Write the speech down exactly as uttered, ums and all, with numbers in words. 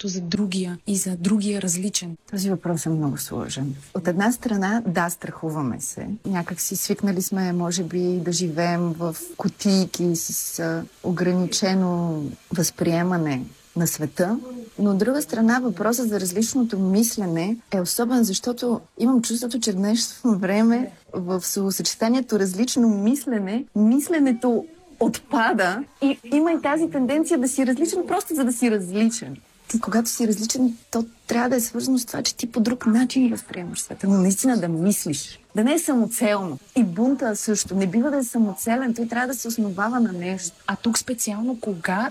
чувството за другия и за другия различен? Този въпрос е много сложен. От една страна, да, страхуваме се. Някак си свикнали сме, може би, да живеем в кутийки с а, ограничено възприемане на света. Но от друга страна, въпросът за различното мислене е особен, защото имам чувството, че в днешно време в съчетанието различно мислене, мисленето отпада и има и тази тенденция да си различен, просто за да си различен. Ти, когато си различен, то трябва да е свързано с това, че ти по друг начин възприемаш света, но наистина да мислиш. Да не е самоцелно. И бунта също. Не бива да е самоцелен, той трябва да се основава на нещо. А тук специално кога